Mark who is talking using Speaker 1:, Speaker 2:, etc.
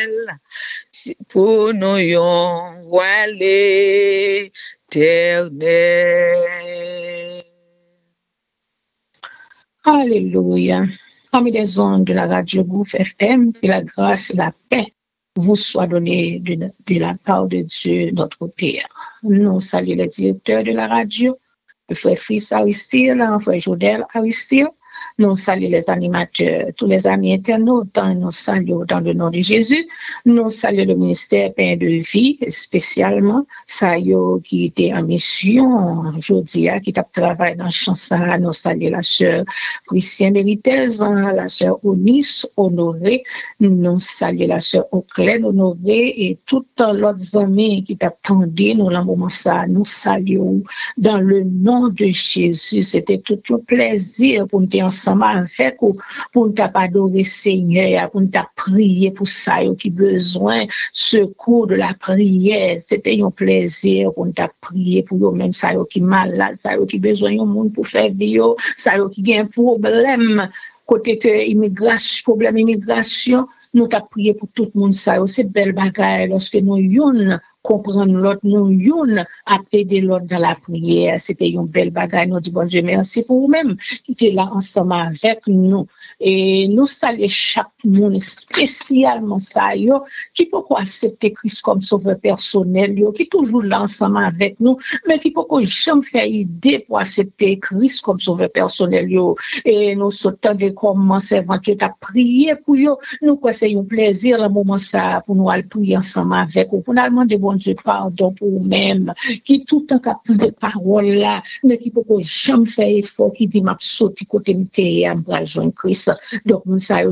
Speaker 1: pour nous yon roi l'éternel.
Speaker 2: Alléluia. Amis des ondes de la radio Gouffre FM, que la grâce et la paix vous soient données de la part de Dieu, notre Père. Nous saluons le directeur de la radio, le frère Fils Aristide, le frère Jodel Aristide. Nous saluons les animateurs, tous les amis internautes, nous saluons dans le nom de Jésus. Nous saluons le ministère Pain de Vie, spécialement, ça qui était en mission, aujourd'hui, qui a travaillé dans le champ ça. Nous saluons la sœur Christiane Méritez, la sœur Onis Honoré, nous saluons la sœur Auclaine Honoré et toutes l'autres amis qui t'attendaient, nous, dans moment ça, nous saluons dans le nom de Jésus. C'était tout un plaisir pour nous ensemble avec ou pour nous adorer Seigneur, pour nous prier pour ça qui besoin secours de la prière. C'était un plaisir pour nous prier pour eux même ça qui malade, ça qui besoin un monde pour faire vivre, ça qui a un problème côté que problème immigration, nous t'a prié pour tout le monde ça, c'est belle bagaille lorsque nous yon comprendre l'autre, nous yon aider l'autre dans la prière. C'était une belle bagaille. Nous dit bon Dieu merci pour vous-même qui étiez là ensemble avec nous. Et nous saluons chaque monde, spécialement ça qui peut accepter Christ comme sauveur personnel, qui toujours là ensemble avec nous, mais qui peut jamais faire idée pour accepter Christ comme sauveur personnel. Et nous sautons de commencer avant Dieu à prier pour eux. Nous c'est un plaisir le moment ça pour nous aller prier ensemble avec vous, pour nous demander bon Dieu pardon pour nous-mêmes qui tout le temps capte des paroles là mais qui peut jamais faire effort qui dit m'a sauter côté m'te à me rejoindre Christ. Donc nous ça